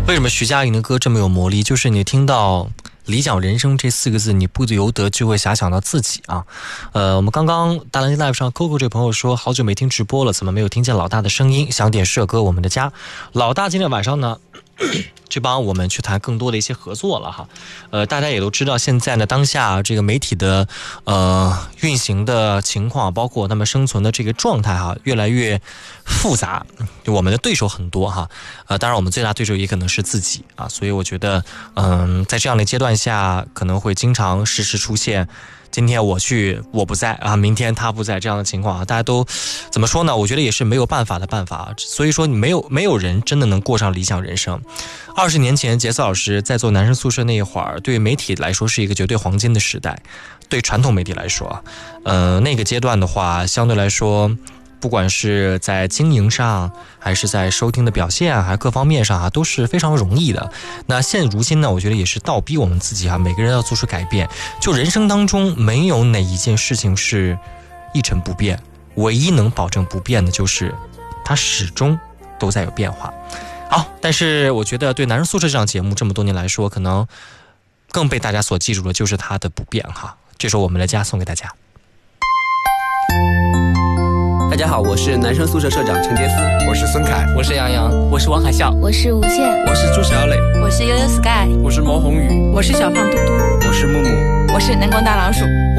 为什么徐佳莹的歌这么有魔力？就是你听到理想人生这4个字，你不由得就会遐想到自己啊。我们刚刚大蓝鲸 Live 上 Coco 这朋友说，好久没听直播了，怎么没有听见老大的声音？想点社歌《我们的家》。老大今天晚上呢去帮我们去谈更多的一些合作了哈。大家也都知道，现在呢当下这个媒体的运行的情况，包括他们生存的这个状态哈，越来越复杂。我们的对手很多哈，当然我们最大对手也可能是自己啊，所以我觉得在这样的阶段下，可能会经常时时出现。今天我去我不在啊，明天他不在这样的情况啊，大家都怎么说呢？我觉得也是没有办法的办法。所以说你没有人真的能过上理想人生。20年前杰斯老师在做男生宿舍那一会儿，对媒体来说是一个绝对黄金的时代，对传统媒体来说那个阶段的话，相对来说不管是在经营上还是在收听的表现还各方面上都是非常容易的。那现如今呢，我觉得也是倒逼我们自己每个人要做出改变。就人生当中没有哪一件事情是一成不变，唯一能保证不变的就是它始终都在有变化。好，但是我觉得对男人宿舍这档节目这么多年来说，可能更被大家所记住的就是它的不变哈。这首《我们的家》送给大家。 大家好，我是男生宿舍社长陈杰斯， 我是孙凯， 我是杨洋，我是王海笑， 我是吴宪， 我是朱小磊， 我是悠悠 Sky， 我是毛宏宇， 我是小胖嘟嘟， 我是木木， 我是南光大老鼠。